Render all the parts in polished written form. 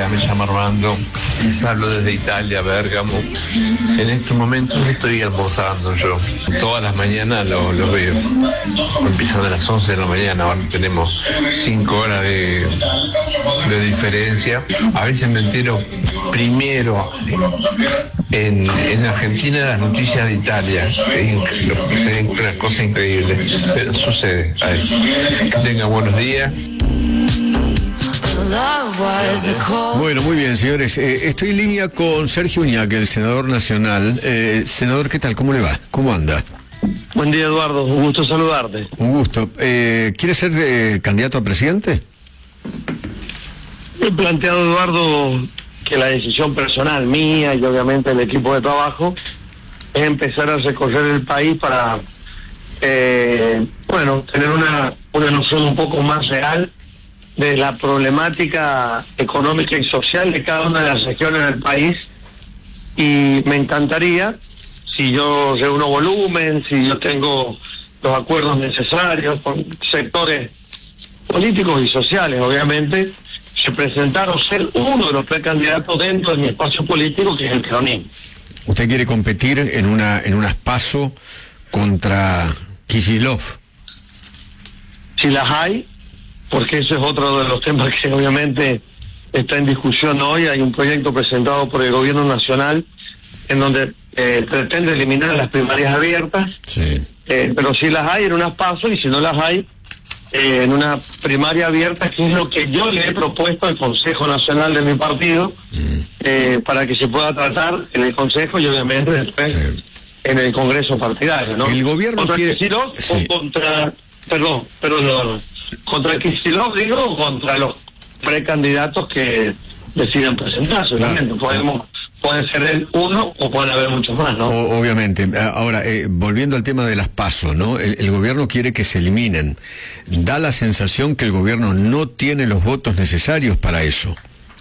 días, me llamo Armando, hablo desde Italia, Bérgamo. En estos momentos estoy almorzando yo. Todas las mañanas lo veo. Empiezan a las 11 de la mañana, ahora tenemos 5 horas de diferencia. A veces me entero primero en Argentina las noticias de Italia. Es una cosa increíble, pero sucede. Que tengan buenos días. Bueno, muy bien, señores. Estoy en línea con Sergio Uñaque, el senador nacional. Senador, ¿qué tal? ¿Cómo le va? ¿Cómo anda? Buen día, Eduardo. Un gusto saludarte. Un gusto. ¿Quiere ser candidato a presidente? He planteado, Eduardo, que la decisión personal mía y obviamente el equipo de trabajo es empezar a recorrer el país para, tener una noción un poco más real de la problemática económica y social de cada una de las regiones del país. Y me encantaría, si yo reúno volumen, si yo tengo los acuerdos necesarios con sectores políticos y sociales, obviamente, se presentar o ser uno de los precandidatos dentro de mi espacio político, que es el peronismo. ¿Usted quiere competir en unas PASO contra Kicillof? Si las hay, porque ese es otro de los temas que obviamente está en discusión hoy. Hay un proyecto presentado por el gobierno nacional en donde pretende eliminar las primarias abiertas, sí. Pero si las hay en unas PASO, y si no las hay en una primaria abierta, que es lo que yo le he propuesto al Consejo Nacional de mi partido, para que se pueda tratar en el Consejo y obviamente después en el Congreso partidario, ¿no? El gobierno ¿Contra quiere... Kicillof o contra... Perdón. ¿Contra Kicillof, digo, o contra los precandidatos que decidan presentarse? Obviamente, puede ser el uno o pueden haber muchos más, ¿no? Obviamente. Ahora, volviendo al tema de las PASO, ¿no? El gobierno quiere que se eliminen. Da la sensación que el gobierno no tiene los votos necesarios para eso.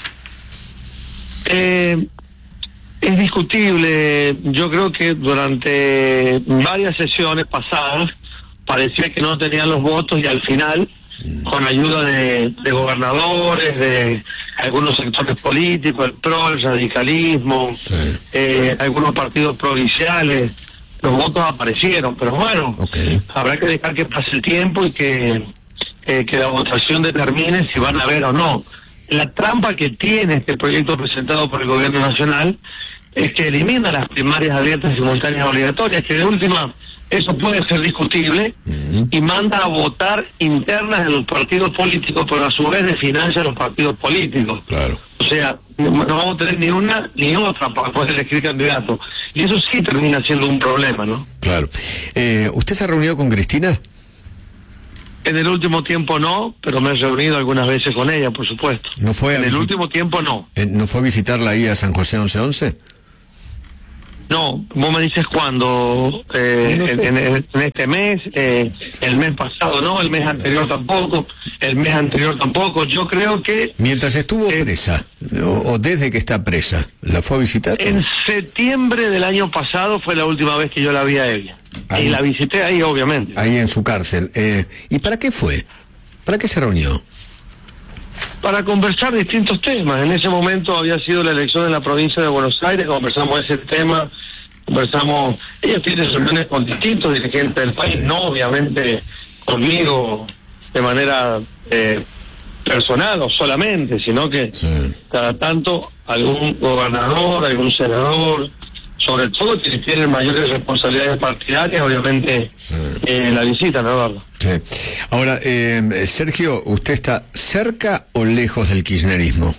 Es discutible. Yo creo que durante varias sesiones pasadas parecía que no tenían los votos, y al final, con ayuda de gobernadores, de algunos sectores políticos, el PRO, el radicalismo, algunos partidos provinciales, los votos aparecieron. Pero bueno, habrá que dejar que pase el tiempo y que la votación determine si van a haber o no. La trampa que tiene este proyecto presentado por el gobierno nacional es que elimina las primarias abiertas, simultáneas, obligatorias, que de última eso puede ser discutible, y manda a votar internas en los partidos políticos, pero a su vez desfinancia a los partidos políticos. Claro. O sea, no vamos a tener ni una ni otra para poder elegir candidato. Y eso sí termina siendo un problema, ¿no? Claro. ¿Usted se ha reunido con Cristina? En el último tiempo no, pero me he reunido algunas veces con ella, por supuesto. ¿No fue en el último tiempo no. ¿No fue a visitarla ahí a San José 1111? No, vos me dices cuándo, en este mes, el mes pasado no, el mes anterior tampoco, yo creo que... Mientras estuvo presa, o desde que está presa, ¿la fue a visitar? En septiembre del año pasado fue la última vez que yo la vi a ella, y la visité ahí, obviamente. Ahí en su cárcel. ¿Y para qué fue? ¿Para qué se reunió? Para conversar distintos temas. En ese momento había sido la elección en la provincia de Buenos Aires, conversamos ese tema, ella tiene reuniones con distintos dirigentes del país, no obviamente conmigo de manera personal o solamente, sino que cada tanto algún gobernador, algún senador, sobre todo quienes tienen mayores responsabilidades partidarias, obviamente la visitan, Eduardo. Sí. Ahora, Sergio, ¿usted está cerca o lejos del kirchnerismo?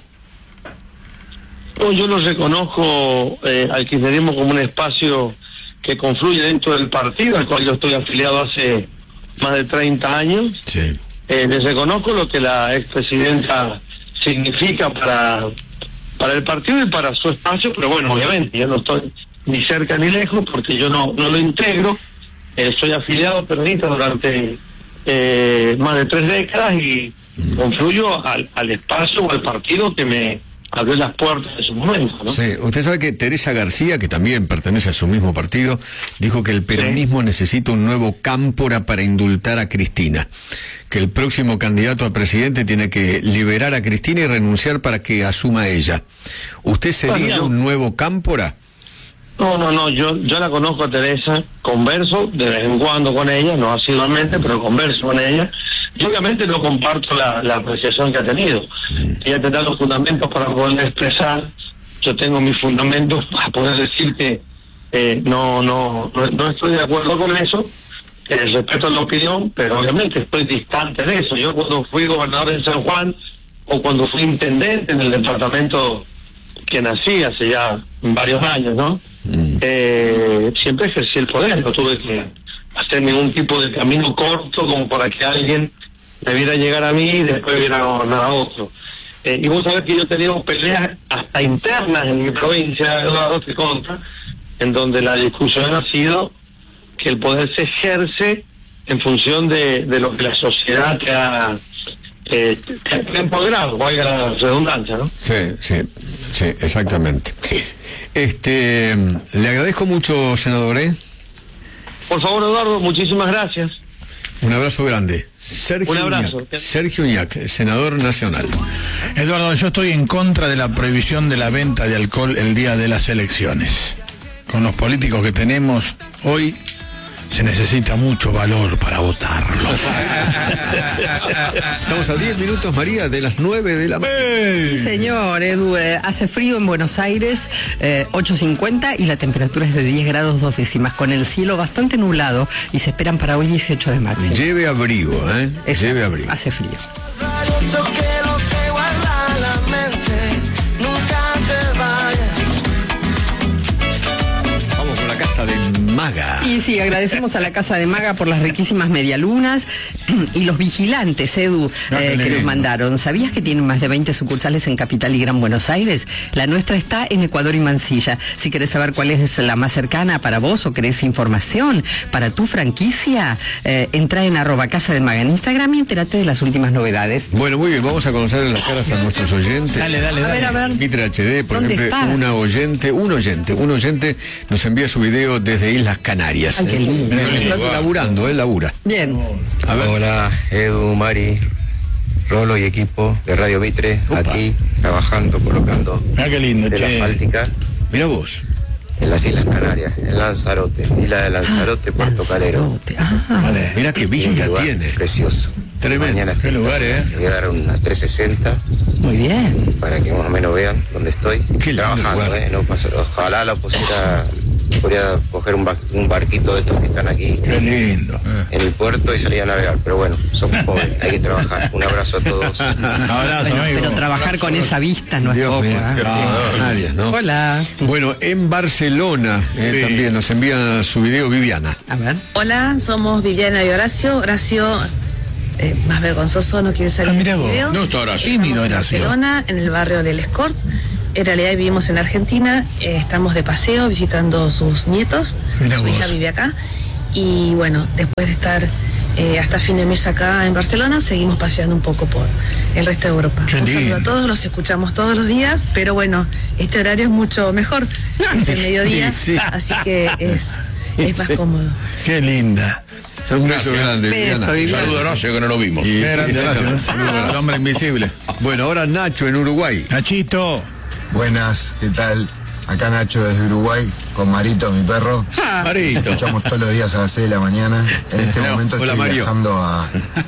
Yo lo reconozco al kirchnerismo como un espacio que confluye dentro del partido, al cual yo estoy afiliado hace más de 30 años. Sí. Les reconozco lo que la expresidenta significa para el partido y para su espacio, pero bueno, obviamente yo no estoy ni cerca ni lejos porque yo no lo integro. Soy afiliado peronista durante más de 3 décadas y confluyo al espacio o al partido que me abrió las puertas en su momento, ¿no? Sí, usted sabe que Teresa García, que también pertenece a su mismo partido, dijo que el peronismo necesita un nuevo cámpora para indultar a Cristina, que el próximo candidato a presidente tiene que liberar a Cristina y renunciar para que asuma ella. ¿Usted sería un nuevo cámpora? No, yo la conozco a Teresa, converso de vez en cuando con ella, no asiduamente, pero converso con ella, y obviamente no comparto la apreciación que ha tenido. Ella tendrá los fundamentos para poder expresar, yo tengo mis fundamentos para poder decir que no estoy de acuerdo con eso, respeto la opinión, pero obviamente estoy distante de eso. Yo cuando fui gobernador en San Juan, o cuando fui intendente en el departamento que nací hace ya varios años, ¿no? Siempre ejercí el poder, no tuve que hacer ningún tipo de camino corto como para que alguien debiera llegar a mí y después viera a otro. Y vos sabés que yo he tenido peleas hasta internas en mi provincia, Eduardo, te contra, en donde la discusión ha sido que el poder se ejerce en función de lo que la sociedad te ha empoderado, valga la redundancia, ¿no? Sí, exactamente. Le agradezco mucho, senador, Por favor, Eduardo, muchísimas gracias. Un abrazo grande. Un abrazo. Sergio Uñac, senador nacional. Eduardo, yo estoy en contra de la prohibición de la venta de alcohol el día de las elecciones. Con los políticos que tenemos hoy, se necesita mucho valor para votarlos. Estamos a 10 minutos, María, de las 9 de la mañana. Sí, señor, Edu, hace frío en Buenos Aires, 8:50, y la temperatura es de 10 grados 2 décimas, con el cielo bastante nublado, y se esperan para hoy 18 de máximo. Lleve abrigo, Exacto, lleve abrigo. Hace frío. De Maga. Y sí, agradecemos a la Casa de Maga por las riquísimas medialunas y los vigilantes, Edu, que nos mandaron. ¿Sabías que tienen más de 20 sucursales en Capital y Gran Buenos Aires? La nuestra está en Ecuador y Mansilla. Si querés saber cuál es la más cercana para vos o querés información para tu franquicia, entra en @Casa de Maga en Instagram y entérate de las últimas novedades. Bueno, muy bien, vamos a conocer las caras a nuestros oyentes. Dale. A ver. Mitre HD, por ¿Dónde ejemplo, está? un oyente nos envía su video desde Islas Canarias. Ay, qué lindo. Está laburando, labura. Bien. A ver. Hola, Edu, Mari, Rolo y equipo de Radio Mitre, aquí trabajando, colocando Mira qué lindo, tela asfáltica Mira vos. en las Islas Canarias, en Lanzarote, isla de Lanzarote, Puerto Calero. Vale. Mira qué Un vista lugar tiene. precioso. Tremendo. Mañana Qué lugar, voy a dar una 360 Muy bien. para que más o menos vean dónde estoy. Qué lindo trabajando, lugar. no pasa, ojalá lo pusiera, podría coger un barquito de estos que están aquí Qué lindo. en el puerto y salir a navegar, pero bueno, somos jóvenes, hay que trabajar. Un abrazo a todos. Abrazo, Bueno, amigo. pero trabajar con esa vista no es Dios poco. mío, qué ¿eh? lindo, Canarias, ¿no? Hola. Bueno, en Barcelona también nos envía su video Viviana. A ver. Hola, somos Viviana y Horacio. Horacio, más vergonzoso, no quiere salir Mirá en el vos. video. No está Horacio. Tímido Estamos en Horacio. Barcelona, en el barrio del Escort. En realidad vivimos en Argentina, estamos de paseo visitando sus nietos. Mirá Su hija vos. vive acá. Y bueno, después de estar hasta fin de mes acá en Barcelona, seguimos paseando un poco por el resto de Europa. Qué Un saludo lindo. a todos, los escuchamos todos los días, pero bueno, este horario es mucho mejor. Es el mediodía, Sí. así que es más Sí. cómodo. Qué linda. Un beso grande, Beso, Viviana. Viviana. Saludo a Horacio, que no lo vimos. Y- Grande, exactamente. Horacio. El hombre invisible. Bueno, ahora Nacho en Uruguay. Nachito. Buenas, ¿qué tal? Acá Nacho desde Uruguay, con Marito, mi perro. Marito. Escuchamos todos los días a las 6 de la mañana. En este Hola, momento hola, estoy Mario. viajando a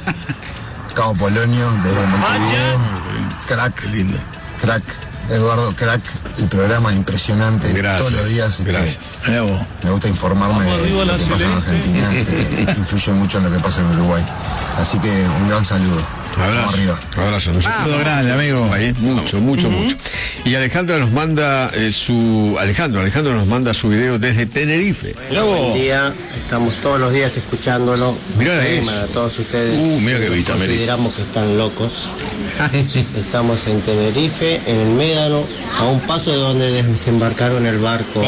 Cabo Polonio, desde Montevideo. Crack, Lindo. crack, Eduardo, crack. El programa es impresionante. Gracias, Todos los días gracias. Mirá vos. me gusta informarme de lo que pasa en Argentina, que influye mucho en lo que pasa en Uruguay. Así que un gran saludo. Vamos Abrazo. arriba. Abrazo. Saludo grande, amigo. Ahí, mucho. Y Alejandra nos manda Alejandro nos manda su video desde Tenerife. Buen día, estamos todos los días escuchándolo. Mirá eso. Para todos ustedes. Mira qué vista, Meri. Consideramos que están locos. Estamos en Tenerife, en el Médano, a un paso de donde desembarcaron el barco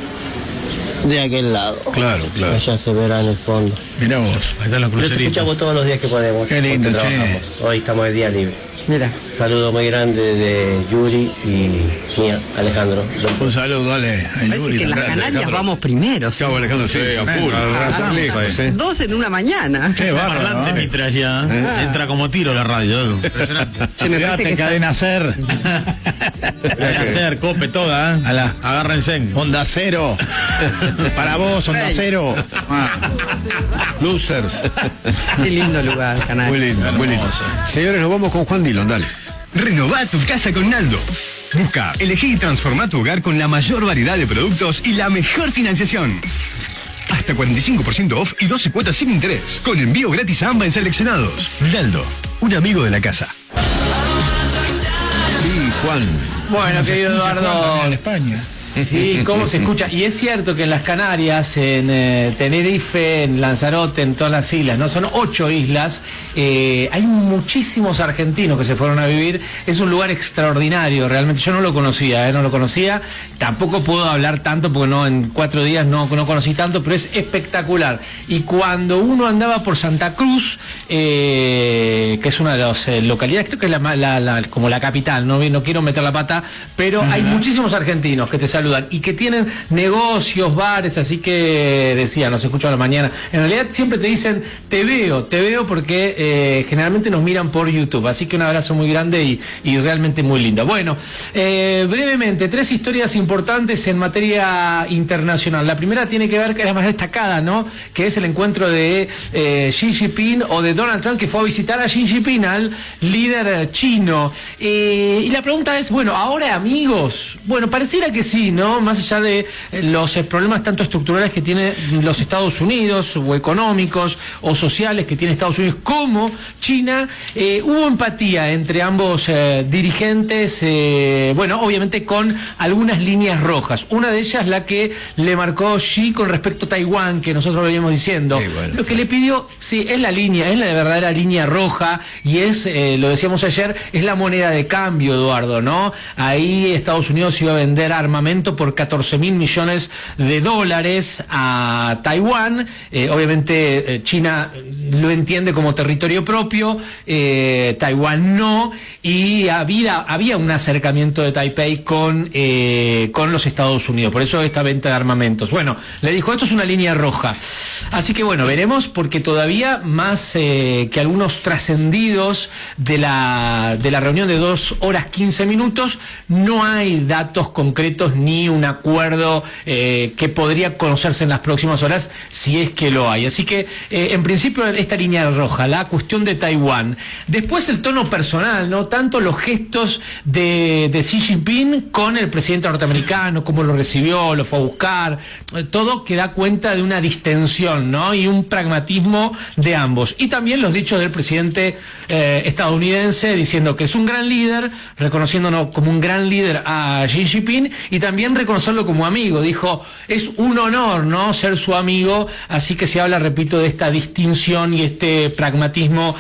de aquel lado. Claro. Allá se verá en el fondo. Mirá vos. Ahí están los Los cruceritos. escuchamos todos los días que podemos. Qué lindo, porque che. trabajamos. Hoy estamos de día libre. Mira. Saludo muy grande de Yuri y mía, Alejandro. Un saludo, dale. Parece que en las Canarias vamos primero. Chau, Alejandro, sí, a full. Dos en una mañana. Qué bárbaro. Parlante mientras ya. Entra como tiro la radio. Impresionante. Cuidate, Cadena Ser. Cadena Ser, Cope, toda. Agárrense. Onda Cero. Para vos, Onda Cero. Losers. Qué lindo lugar, Canarias. Muy lindo, muy lindo. Señores, nos vamos con Juan Dillon, dale. Renová tu casa con Naldo. Busca, elegí y transforma tu hogar con la mayor variedad de productos y la mejor financiación. Hasta 45% off y 12 cuotas sin interés. Con envío gratis a ambas en seleccionados. Naldo, un amigo de la casa. Sí, Juan. Bueno, querido Eduardo, en España. Sí, ¿cómo se escucha? Y es cierto que en las Canarias, en Tenerife, en Lanzarote, en todas las islas, ¿no? Son 8 islas, hay muchísimos argentinos que se fueron a vivir. Es un lugar extraordinario, realmente. Yo no lo conocía, no lo conocía. Tampoco puedo hablar tanto porque no, en 4 días no conocí tanto, pero es espectacular. Y cuando uno andaba por Santa Cruz, que es una de las localidades, creo que es como la capital, no quiero meter la pata, pero hay muchísimos argentinos que te saludan y que tienen negocios, bares, así que decía, nos escucho a la mañana. En realidad siempre te dicen, te veo porque generalmente nos miran por YouTube, así que un abrazo muy grande y realmente muy lindo. Bueno, brevemente, 3 historias importantes en materia internacional. La primera tiene que ver, que es la más destacada, ¿no? Que es el encuentro de Xi Jinping o de Donald Trump, que fue a visitar a Xi Jinping, al líder chino. Y la pregunta es, bueno, ¿ahora amigos? Bueno, pareciera que sí, ¿no? Más allá de los problemas tanto estructurales que tiene los Estados Unidos, o económicos, o sociales que tiene Estados Unidos, como China, hubo empatía entre ambos dirigentes, bueno, obviamente con algunas líneas rojas. Una de ellas, la que le marcó Xi con respecto a Taiwán, que nosotros lo veníamos diciendo. Bueno. Lo que le pidió, sí, es la verdadera línea roja, y es, lo decíamos ayer, es la moneda de cambio, Eduardo, ¿no? Ahí Estados Unidos iba a vender armamento por 14.000 millones de dólares a Taiwán. Obviamente China lo entiende como territorio propio, Taiwán no, y había un acercamiento de Taipei con los Estados Unidos, por eso esta venta de armamentos. Bueno, le dijo, esto es una línea roja. Así que bueno, veremos, porque todavía más que algunos trascendidos de la reunión de 2 horas 15 minutos, no hay datos concretos ni un acuerdo que podría conocerse en las próximas horas, si es que lo hay. Así que en principio esta línea roja, la cuestión de Taiwán. Después el tono personal, ¿no? Tanto los gestos de Xi Jinping con el presidente norteamericano, cómo lo recibió, lo fue a buscar, todo que da cuenta de una distensión, ¿no? Y un pragmatismo de ambos. Y también los dichos del presidente estadounidense diciendo que es un gran líder, reconociéndonos como un gran líder a Xi Jinping, y también reconocerlo como amigo. Dijo, es un honor, ¿no?, ser su amigo. Así que se habla, repito, de esta distinción y este pragmatismo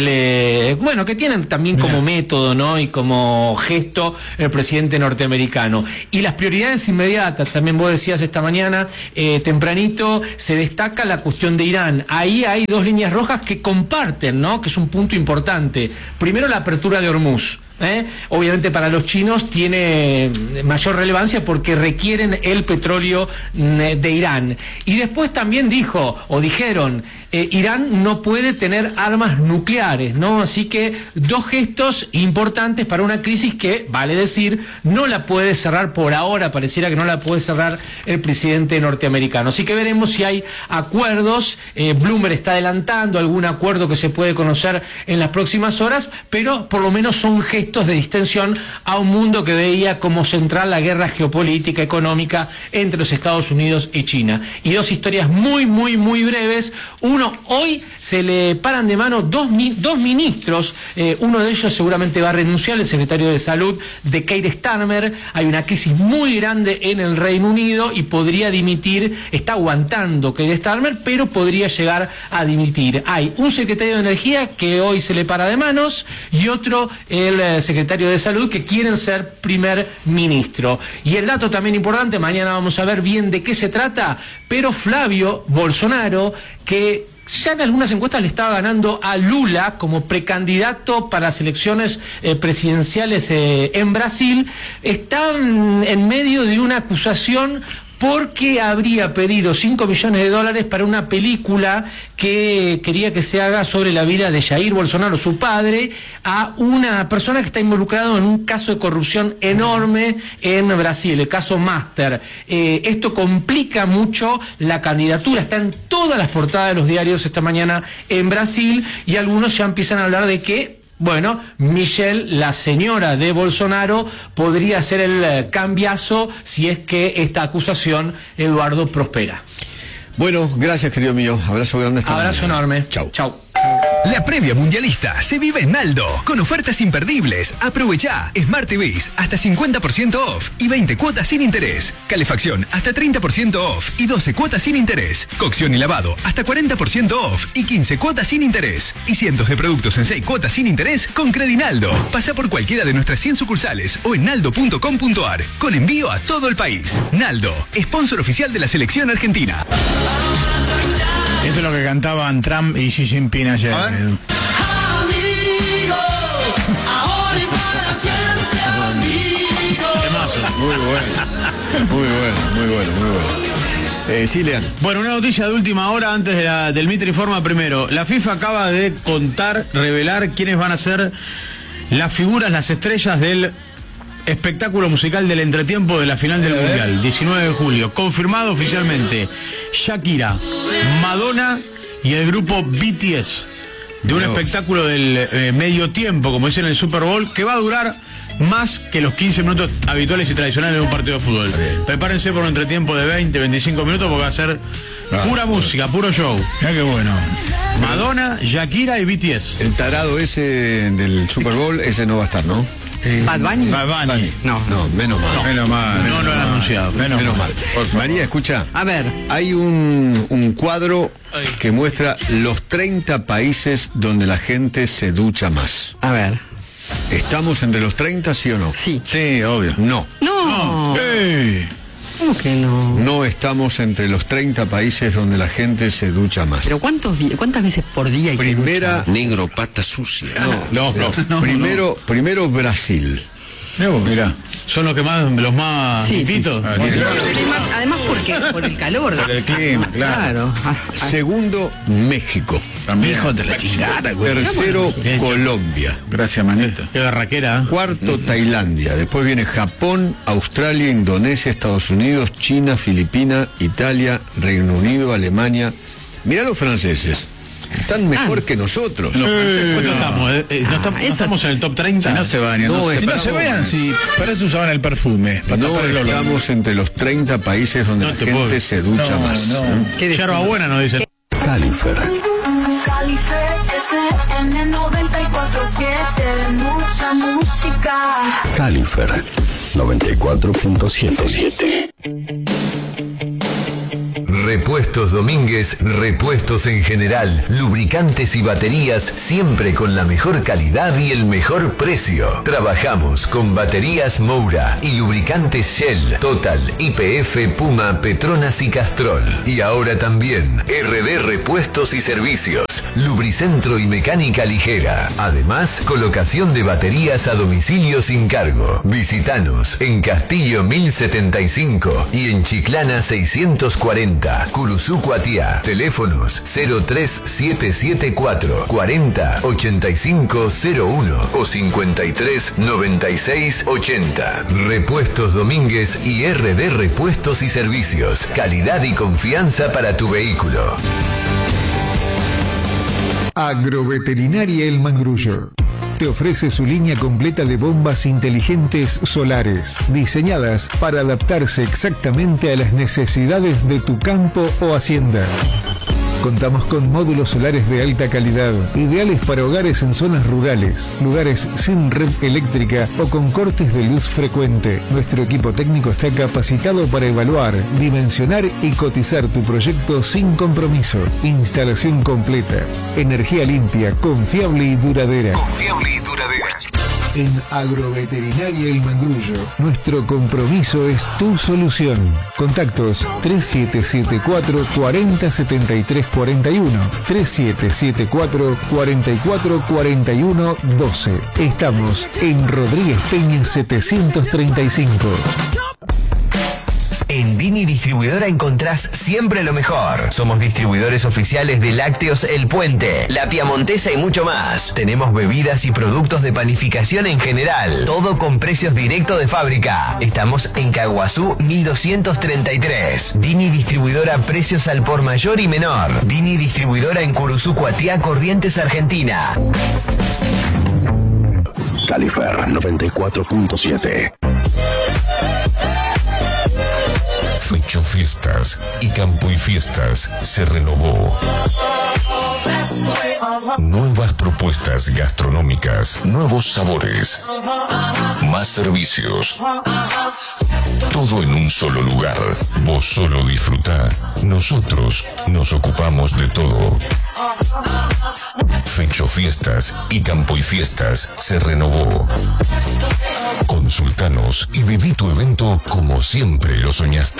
que tienen también como método, ¿no?, y como gesto el presidente norteamericano. Y las prioridades inmediatas, también vos decías esta mañana, tempranito, se destaca la cuestión de Irán. Ahí hay 2 líneas rojas que comparten, ¿no?, que es un punto importante. Primero, la apertura de Hormuz. Obviamente para los chinos tiene mayor relevancia porque requieren el petróleo de Irán. Y después también dijeron, Irán no puede tener armas nucleares, ¿no? Así que 2 gestos importantes para una crisis que, vale decir, no la puede cerrar por ahora, pareciera que no la puede cerrar el presidente norteamericano. Así que veremos si hay acuerdos. Bloomberg está adelantando algún acuerdo que se puede conocer en las próximas horas, pero por lo menos son gestos de distensión a un mundo que veía como central la guerra geopolítica, económica entre los Estados Unidos y China. Y 2 historias muy, muy, muy breves. Uno, hoy se le paran de mano dos ministros. Uno de ellos seguramente va a renunciar, el secretario de Salud de Keir Starmer. Hay una crisis muy grande en el Reino Unido y podría dimitir. Está aguantando Keir Starmer, pero podría llegar a dimitir. Hay un secretario de Energía que hoy se le para de manos, y otro, el secretario de Salud, que quieren ser primer ministro. Y el dato también importante, mañana vamos a ver bien de qué se trata, pero Flavio Bolsonaro, que ya en algunas encuestas le estaba ganando a Lula como precandidato para las elecciones presidenciales en Brasil, están en medio de una acusación porque habría pedido $5 millones para una película que quería que se haga sobre la vida de Jair Bolsonaro, su padre, a una persona que está involucrada en un caso de corrupción enorme en Brasil, el caso Master. Esto complica mucho la candidatura, está en todas las portadas de los diarios esta mañana en Brasil, y algunos ya empiezan a hablar de que bueno, Michelle, la señora de Bolsonaro, podría ser el cambiazo si es que esta acusación, Eduardo, prospera. Bueno, gracias, querido mío. Abrazo grande. Abrazo enorme. Chau. Chau. La previa mundialista se vive en Naldo, con ofertas imperdibles. Aprovecha Smart TVs hasta 50% off y 20 cuotas sin interés. Calefacción hasta 30% off y 12 cuotas sin interés. Cocción y lavado hasta 40% off y 15 cuotas sin interés. Y cientos de productos en 6 cuotas sin interés con Credinaldo. Pasa por cualquiera de nuestras 100 sucursales o en naldo.com.ar, con envío a todo el país. Naldo, sponsor oficial de la selección argentina. Esto es lo que cantaban Trump y Xi Jinping ayer. Amigos, ahora y para siempre amigos. Muy bueno. Sí, Lean. Bueno, una noticia de última hora antes del Mitre Informa primero. La FIFA acaba de revelar quiénes van a ser las figuras, las estrellas del espectáculo musical del entretiempo de la final del Mundial, 19 de julio. Confirmado oficialmente Shakira, Madonna y el grupo BTS, de un espectáculo del medio tiempo, como dicen en el Super Bowl, que va a durar más que los 15 minutos habituales y tradicionales de un partido de fútbol. Prepárense por un entretiempo de 20, 25 minutos porque va a ser pura música, puro show. Mira qué bueno. Madonna, Shakira y BTS. El tarado ese del Super Bowl, ese no va a estar, ¿no? Bad Bunny. No, menos mal. Menos mal. No lo han anunciado. Menos mal. María, escucha. A ver. Hay un cuadro que muestra los 30 países donde la gente se ducha más. A ver. ¿Estamos entre los 30, sí o no? Sí. Sí, obvio. No. No. ¿Cómo que no? No estamos entre los 30 países donde la gente se ducha más. ¿Pero cuántas veces por día hay Primera... que ducharse? Negro, pata sucia. No. Primero Brasil. Mira, son los más limpitos. Además por el calor. Por el clima, claro. Segundo, México. Hijo de la chingada, güey. Tercero, Colombia. Gracias, manito. Qué barraquera. Cuarto, Tailandia. Después viene Japón, Australia, Indonesia, Estados Unidos, China, Filipinas, Italia, Reino Unido, Alemania. Mirá los franceses. Están mejor que nosotros. No estamos en el top 30. No se bañan. No se vean, si para eso usaban el perfume. No estamos entre los 30 países donde la gente se ducha más. Yerba buena nos dice. Califer. Califer FM 94.7, mucha música. Califer 94.77. Repuestos Domínguez, repuestos en general, lubricantes y baterías, siempre con la mejor calidad y el mejor precio. Trabajamos con baterías Moura y lubricantes Shell, Total, YPF, Puma, Petronas y Castrol. Y ahora también RD Repuestos y Servicios, lubricentro y mecánica ligera. Además, colocación de baterías a domicilio sin cargo. Visítanos en Castillo 1075 y en Chiclana 640. Curuzú, Cuatiá. Teléfonos 03774 40 8501 o 53 96 80. Repuestos Domínguez y RD Repuestos y Servicios. Calidad y confianza para tu vehículo. Agroveterinaria El Mangrullo te ofrece su línea completa de bombas inteligentes solares, diseñadas para adaptarse exactamente a las necesidades de tu campo o hacienda. Contamos con módulos solares de alta calidad, ideales para hogares en zonas rurales, lugares sin red eléctrica o con cortes de luz frecuente. Nuestro equipo técnico está capacitado para evaluar, dimensionar y cotizar tu proyecto sin compromiso. Instalación completa, energía limpia, confiable y duradera. En Agroveterinaria El Mangrullo, nuestro compromiso es tu solución. Contactos 3774 40 73 41, 3774 44 41 12. Estamos en Rodríguez Peña 735. En Dini Distribuidora encontrás siempre lo mejor. Somos distribuidores oficiales de Lácteos El Puente, La Piamontesa y mucho más. Tenemos bebidas y productos de panificación en general. Todo con precios directos de fábrica. Estamos en Caguazú 1233. Dini Distribuidora, precios al por mayor y menor. Dini Distribuidora en Curuzú, Cuatiá, Corrientes, Argentina. Califer 94.7. Fecho Fiestas y Campo y Fiestas se renovó. Nuevas propuestas gastronómicas, nuevos sabores, más servicios. Todo en un solo lugar. Vos solo disfrutá. Nosotros nos ocupamos de todo. Fecho Fiestas y Campo y Fiestas se renovó. Consultanos y viví tu evento como siempre lo soñaste.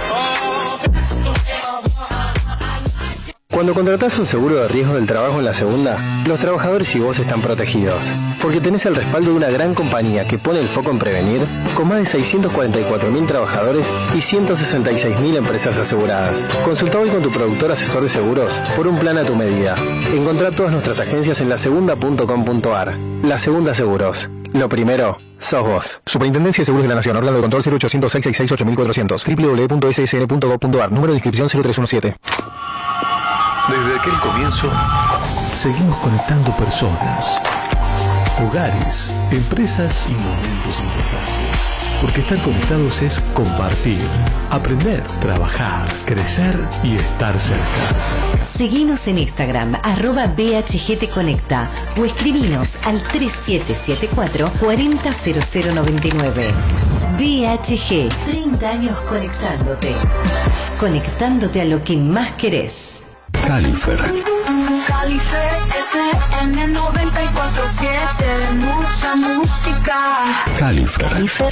Cuando contratás un seguro de riesgo del trabajo en la segunda, los trabajadores y vos están protegidos, porque tenés el respaldo de una gran compañía que pone el foco en prevenir, con más de 644.000 trabajadores y 166.000 empresas aseguradas. Consulta hoy con tu productor asesor de seguros por un plan a tu medida. Encontrá todas nuestras agencias en lasegunda.com.ar. La Segunda Seguros. Lo primero, sos vos. Superintendencia de Seguros de la Nación. Órgano de control 0800 666 8400. www.ssn.gov.ar. Número de inscripción 0317. Desde aquel comienzo, seguimos conectando personas, hogares, empresas y momentos importantes. Porque estar conectados es compartir, aprender, trabajar, crecer y estar cerca. Seguinos en Instagram, @BHGTconecta o escribinos al 3774 400099. BHG, 30 años conectándote. Conectándote a lo que más querés. Califer. Califer FM 94.7, mucha música. Califer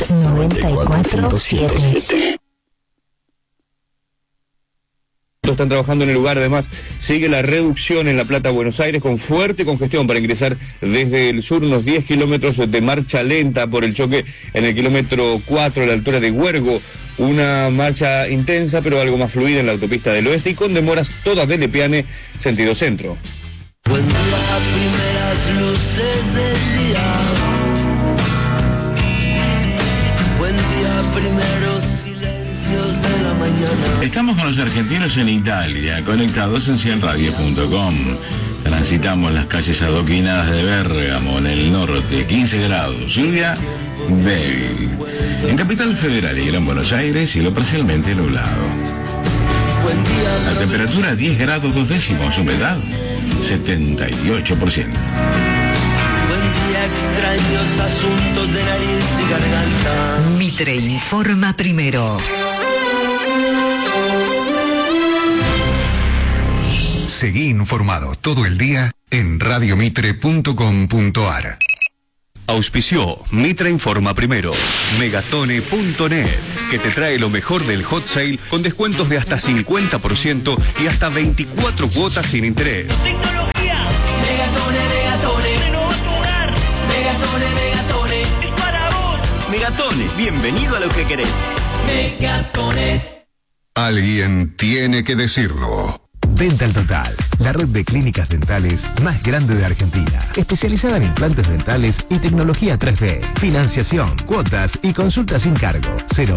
94.7. Están trabajando en el lugar, además sigue la reducción en La Plata, Buenos Aires, con fuerte congestión para ingresar desde el sur, unos 10 kilómetros de marcha lenta por el choque en el kilómetro 4 a la altura de Huergo. Una marcha intensa pero algo más fluida en la autopista del oeste y con demoras todas de Lepiane, sentido centro. Buen día, primeras luces del día. Buen día, primeros silencios de la mañana. Estamos con los argentinos en Italia, conectados en cielradio.com. Transitamos las calles adoquinadas de Bérgamo, en el norte, 15 grados, lluvia débil. En Capital Federal y Gran Buenos Aires, cielo parcialmente nublado. La temperatura 10 grados 2 décimos, humedad 78%. Buen día, extraños asuntos de nariz y garganta. Mitre informa primero. Seguí informado todo el día en radiomitre.com.ar. Auspició Mitre Informa Primero, Megatone.net, que te trae lo mejor del hot sale con descuentos de hasta 50% y hasta 24 cuotas sin interés. Tecnología. Megatone, Megatone. Renova tu hogar. Megatone, Megatone. Es para vos. Megatone, bienvenido a lo que querés. Megatone. Alguien tiene que decirlo. Dental Total, la red de clínicas dentales más grande de Argentina, especializada en implantes dentales y tecnología 3D, financiación, cuotas y consultas sin cargo.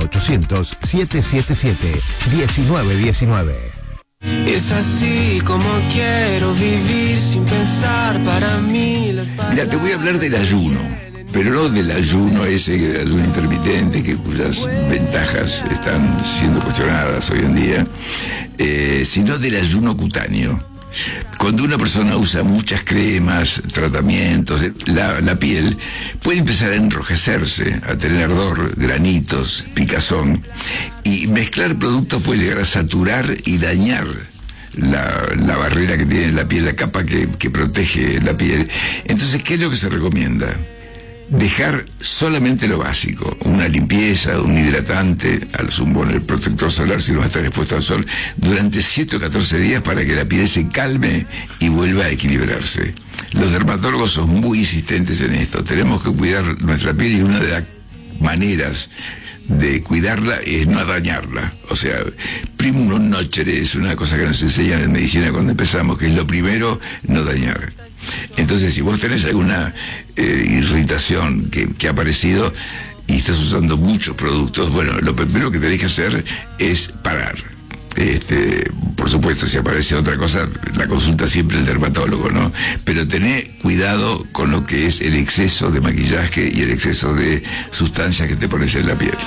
0800-777-1919. Es así como quiero vivir sin pensar para mí. Mira, te voy a hablar del ayuno, pero no del ayuno ese, del ayuno intermitente, cuyas ventajas están siendo cuestionadas hoy en día, sino del ayuno cutáneo. Cuando una persona usa muchas cremas, tratamientos, la piel puede empezar a enrojecerse, a tener ardor, granitos, picazón, y mezclar productos puede llegar a saturar y dañar la barrera que tiene la piel, la capa que protege la piel. Entonces, ¿qué es lo que se recomienda? dejar solamente lo básico, una limpieza, un hidratante, al sumo el protector solar si no va a estar expuesto al sol, durante 7 o 14 días para que la piel se calme y vuelva a equilibrarse. Los dermatólogos son muy insistentes en esto, tenemos que cuidar nuestra piel y una de las maneras de cuidarla es no dañarla. O sea, primum non nocere es una cosa que nos enseñan en medicina cuando empezamos, que es lo primero, no dañar. Entonces, si vos tenés alguna irritación que ha aparecido y estás usando muchos productos, bueno, lo primero que tenés que hacer es parar. Por supuesto, si aparece otra cosa, la consulta siempre el dermatólogo, ¿no? Pero tené cuidado con lo que es el exceso de maquillaje y el exceso de sustancias que te pones en la piel.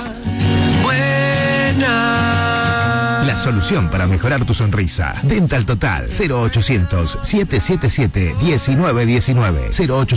La solución para mejorar tu sonrisa. Dental Total. 0800-777-1919.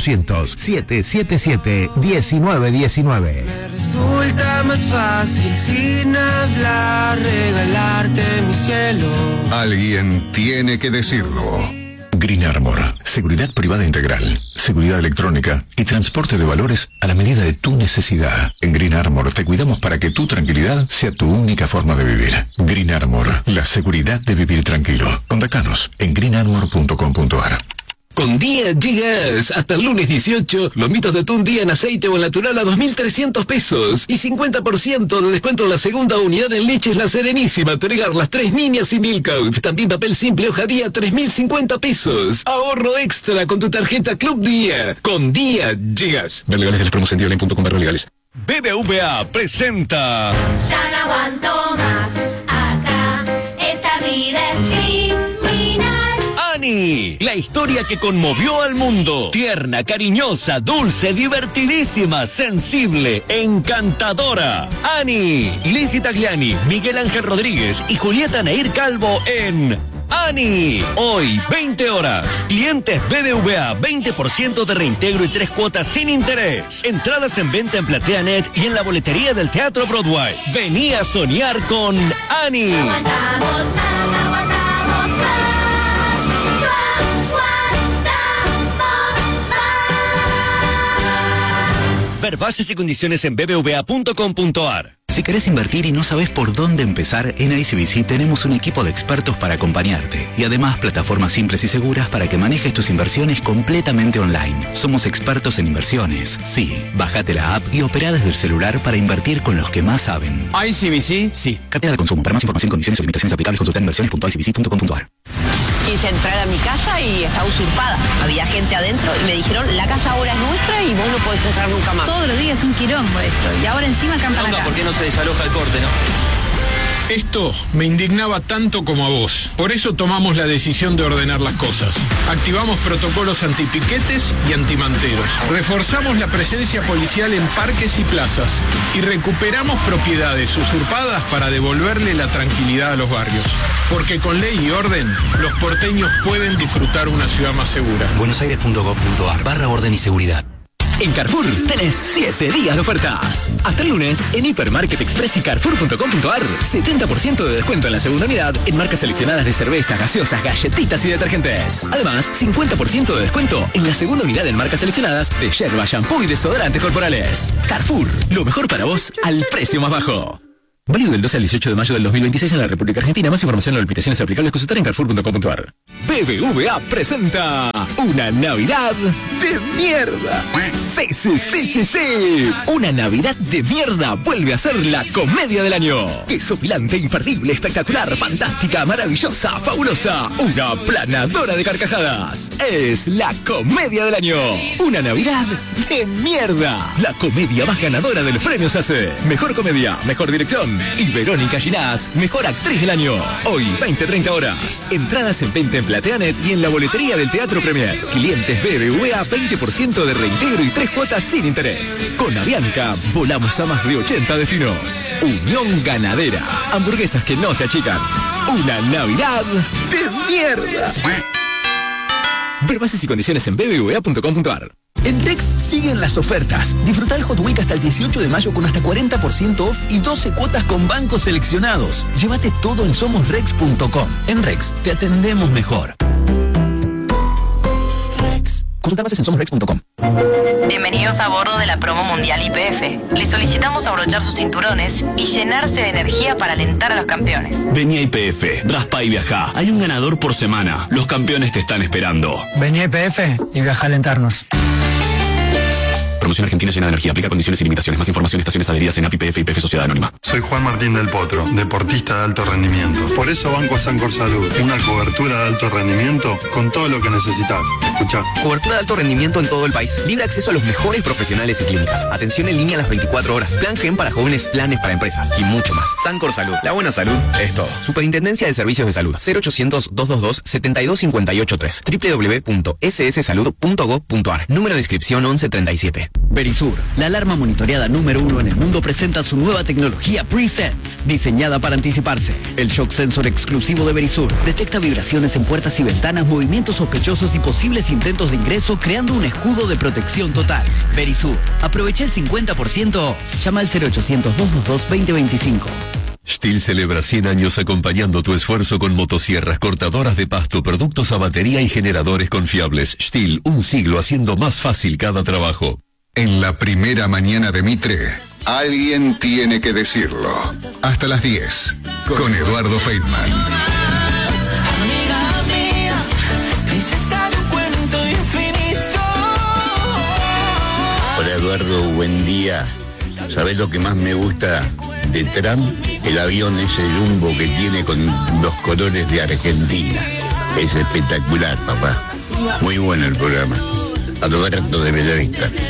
0800-777-1919. Resulta más fácil sin hablar, regalarte mi cielo. Alguien tiene que decirlo. Green Armor, seguridad privada integral, seguridad electrónica y transporte de valores a la medida de tu necesidad. En Green Armor te cuidamos para que tu tranquilidad sea tu única forma de vivir. Green Armor, la seguridad de vivir tranquilo. Contáctanos en greenarmor.com.ar. Con Día llegas hasta el lunes 18, lomitos de atún día en aceite o en natural a 2.300 pesos y 50% de descuento en la segunda unidad en leches La Serenísima, Tregar las 3 niñas y Milkout. También papel simple hoja día 3.050 pesos. Ahorro extra con tu tarjeta Club Día. Con Día llegas. Ver legales de las promos en dialine.com/legales. BBVA presenta. Ya no aguanto más, acá esta vida es criminal. Annie, la historia que conmovió al mundo. Tierna, cariñosa, dulce, divertidísima, sensible, encantadora. Annie, Lizzie Tagliani, Miguel Ángel Rodríguez y Julieta Nair Calvo en Annie. Hoy, 20 horas. Clientes BBVA, 20% de reintegro y 3 cuotas sin interés. Entradas en venta en PlateaNet y en la boletería del Teatro Broadway. Vení a soñar con Annie. Ver bases y condiciones en bbva.com.ar. Si querés invertir y no sabes por dónde empezar, en ICBC tenemos un equipo de expertos para acompañarte. Y además, plataformas simples y seguras para que manejes tus inversiones completamente online. Somos expertos en inversiones. Sí, bájate la app y opera desde el celular para invertir con los que más saben. ICBC, sí. Capital de consumo. Para más información, condiciones y limitaciones aplicables, consulta inversiones.icbc.com.ar. Quise entrar a mi casa y está usurpada. Había gente adentro y me dijeron, la casa ahora es nuestra y vos no podés entrar nunca más. Todos los días es un quilombo esto. Y ahora encima acampan acá. ¿Por qué no se desaloja el corte, no? Esto me indignaba tanto como a vos. Por eso tomamos la decisión de ordenar las cosas. Activamos protocolos antipiquetes y antimanteros. Reforzamos la presencia policial en parques y plazas. Y recuperamos propiedades usurpadas para devolverle la tranquilidad a los barrios. Porque con ley y orden, los porteños pueden disfrutar una ciudad más segura. buenosaires.gov.ar/orden y seguridad. En Carrefour tenés 7 días de ofertas. Hasta el lunes, en Hipermarket Express y Carrefour.com.ar, 70% de descuento en la segunda unidad en marcas seleccionadas de cerveza, gaseosas, galletitas y detergentes. Además, 50% de descuento en la segunda unidad en marcas seleccionadas de yerba, shampoo y desodorantes corporales. Carrefour, lo mejor para vos al precio más bajo. Válido del 12 al 18 de mayo del 2026 en la República Argentina. Más información en limitaciones aplicables, consultar en Carrefour.com.ar. BBVA presenta una Navidad de mierda. Sí. Una Navidad de mierda vuelve a ser la comedia del año. Desopilante, imperdible, espectacular, fantástica, maravillosa, fabulosa. Una planadora de carcajadas. Es la comedia del año. Una Navidad de mierda. La comedia más ganadora de los premios ACE. Mejor comedia, mejor dirección. Y Verónica Ginás, mejor actriz del año. Hoy, 20-30 horas. Entradas en venta en PlateaNet y en la boletería del Teatro Premier. Clientes BBVA, 20% de reintegro y 3 cuotas sin interés. Con Avianca, volamos a más de 80 destinos. Unión Ganadera. Hamburguesas que no se achican. Una Navidad de mierda. Ver bases y condiciones en bbva.com.ar. En Rex siguen las ofertas. Disfruta el Hot Week hasta el 18 de mayo con hasta 40% off y 12 cuotas con bancos seleccionados. Llévate todo en somosrex.com. En Rex te atendemos mejor. Rex. Consulta bases en somosrex.com. Bienvenidos a bordo de la promo mundial YPF. Les solicitamos abrochar sus cinturones y llenarse de energía para alentar a los campeones. Vení a YPF, raspa y viajá. Hay un ganador por semana. Los campeones te están esperando. Vení a YPF y viaja a alentarnos. Promoción Argentina llena de energía. Aplica condiciones y limitaciones. Más información en estaciones adheridas en API, YPF y YPF Sociedad Anónima. Soy Juan Martín del Potro, deportista de alto rendimiento. Por eso banco a Sancor Salud. Una cobertura de alto rendimiento con todo lo que necesitas. Escuchá. Cobertura de alto rendimiento en todo el país. Libre acceso a los mejores profesionales y clínicas. Atención en línea a las 24 horas. Plan GEM para jóvenes, planes para empresas y mucho más. Sancor Salud. La buena salud es todo. Superintendencia de Servicios de Salud. 0800-222-72583. www.sssalud.gov.ar. Número de inscripción 1137. Verisur, la alarma monitoreada número 1 en el mundo, presenta su nueva tecnología Presense, diseñada para anticiparse. El shock sensor exclusivo de Verisur detecta vibraciones en puertas y ventanas, movimientos sospechosos y posibles intentos de ingreso, creando un escudo de protección total. Verisur, aprovecha el 50%. Llama al 0800-222-2025. STIHL celebra 100 años acompañando tu esfuerzo con motosierras, cortadoras de pasto, productos a batería y generadores confiables. STIHL, un siglo haciendo más fácil cada trabajo. En la primera mañana de Mitre, alguien tiene que decirlo. Hasta las 10, con Eduardo Feitman. Amiga mía, princesa de un cuento infinito. Hola Eduardo, buen día. ¿Sabés lo que más me gusta de Trump? El avión ese Jumbo que tiene con los colores de Argentina. Es espectacular, papá. Muy bueno el programa. Alberto de Bellavista.